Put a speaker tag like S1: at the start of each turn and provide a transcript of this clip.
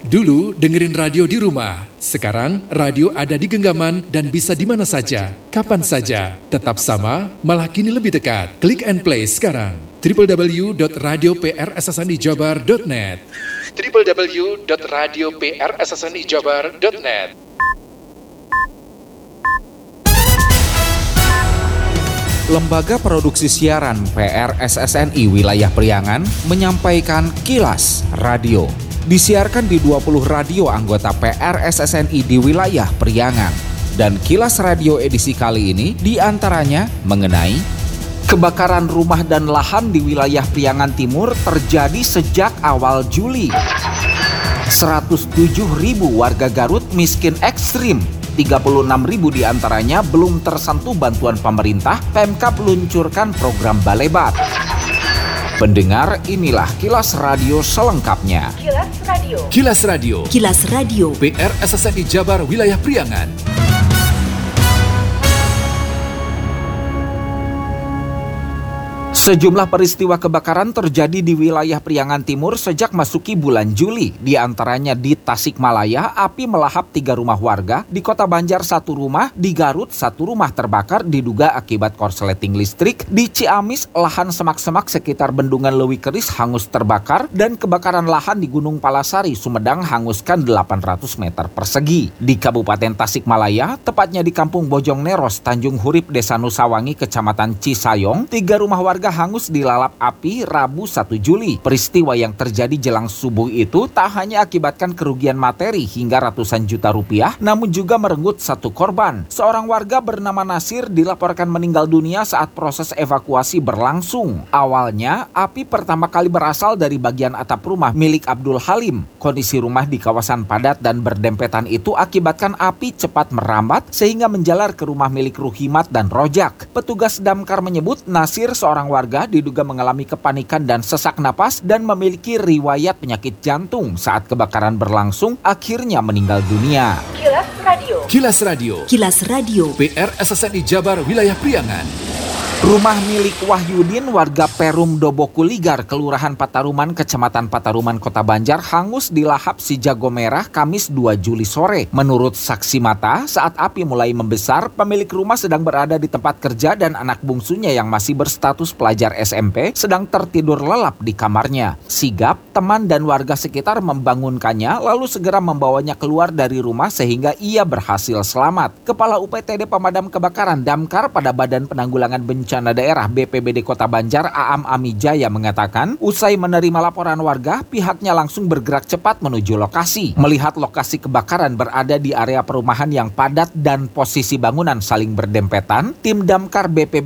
S1: Dulu dengerin radio di rumah, sekarang radio ada di genggaman dan bisa di mana saja, kapan saja. Tetap sama, malah kini lebih dekat. Klik and play sekarang. www.radioprssnijabar.net www.radioprssnijabar.net.
S2: Lembaga Produksi Siaran PRSSNI Wilayah Priangan menyampaikan Kilas Radio. Disiarkan di 20 radio anggota PRSSNI di wilayah Priangan. Dan Kilas Radio edisi kali ini diantaranya mengenai kebakaran rumah dan lahan di wilayah Priangan Timur terjadi sejak awal Juli. 107.000 warga Garut miskin ekstrim. 36.000 diantaranya belum tersentuh bantuan pemerintah. Pemkab meluncurkan program Balebat. Pendengar, inilah Kilas Radio selengkapnya.
S3: Kilas Radio.
S1: Kilas Radio.
S3: Kilas Radio.
S1: PRSSNI Jabar Wilayah Priangan.
S2: Sejumlah peristiwa kebakaran terjadi di wilayah Priangan Timur sejak masuki bulan Juli. Di antaranya di Tasikmalaya, api melahap 3 rumah warga, di Kota Banjar 1 rumah, di Garut 1 rumah terbakar diduga akibat korsleting listrik, di Ciamis lahan semak-semak sekitar Bendungan Leuwi Keris hangus terbakar, dan kebakaran lahan di Gunung Palasari, Sumedang hanguskan 800 meter persegi. Di Kabupaten Tasikmalaya, tepatnya di Kampung Bojong Neros, Tanjung Hurip, Desa Nusawangi, Kecamatan Cisayong, 3 rumah warga hangus dilalap api Rabu 1 Juli. Peristiwa yang terjadi jelang subuh itu tak hanya akibatkan kerugian materi hingga ratusan juta rupiah, namun juga merenggut 1 korban. Seorang warga bernama Nasir dilaporkan meninggal dunia saat proses evakuasi berlangsung. Awalnya, api pertama kali berasal dari bagian atap rumah milik Abdul Halim. Kondisi rumah di kawasan padat dan berdempetan itu akibatkan api cepat merambat sehingga menjalar ke rumah milik Ruhimat dan Rojak. Petugas damkar menyebut Nasir seorang warga diduga mengalami kepanikan dan sesak napas dan memiliki riwayat penyakit jantung. Saat kebakaran berlangsung, akhirnya meninggal dunia.
S3: Kilas Radio.
S1: Kilas Radio.
S3: Kilas Radio.
S1: PRSSNI Jabar Wilayah Priangan.
S2: Rumah milik Wahyudin warga Perum Dobokuligar, Kelurahan Pataruman, Kecamatan Pataruman, Kota Banjar hangus dilahap si jago merah Kamis 2 Juli sore. Menurut saksi mata, saat api mulai membesar, pemilik rumah sedang berada di tempat kerja dan anak bungsunya yang masih berstatus pelajar SMP sedang tertidur lelap di kamarnya. Sigap, teman dan warga sekitar membangunkannya lalu segera membawanya keluar dari rumah sehingga ia berhasil selamat. Kepala UPTD Pemadam Kebakaran Damkar pada Badan Penanggulangan Bencana Daerah BPBD Kota Banjar Aam Amijaya mengatakan, usai menerima laporan warga, pihaknya langsung bergerak cepat menuju lokasi. Melihat lokasi kebakaran berada di area perumahan yang padat dan posisi bangunan saling berdempetan, tim damkar BPBD